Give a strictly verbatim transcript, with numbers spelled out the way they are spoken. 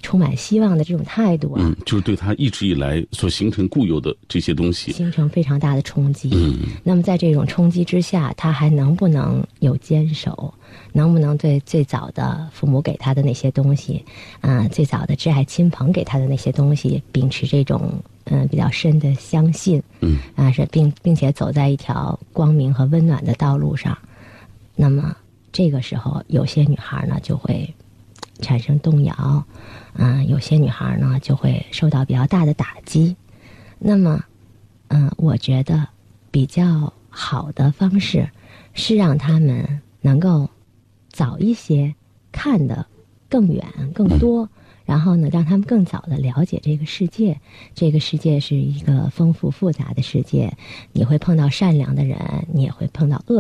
充满希望的这种态度啊， 嗯，就是对他一直以来所形成固有的这些东西形成非常大的冲击。 嗯， 那么在这种冲击之下，他还能不能有坚守？能不能对最早的父母给他的那些东西，啊、呃，最早的挚爱亲朋给他的那些东西，秉持这种嗯、呃、比较深的相信， 嗯啊是并并且走在一条光明和温暖的道路上，那么这个时候有些女孩呢就会产生动摇，嗯、呃，有些女孩呢就会受到比较大的打击。那么，嗯、呃，我觉得比较好的方式是让他们能够早一些看得更远更多，然后呢让他们更早的了解这个世界。这个世界是一个丰富复杂的世界，你会碰到善良的人，你也会碰到恶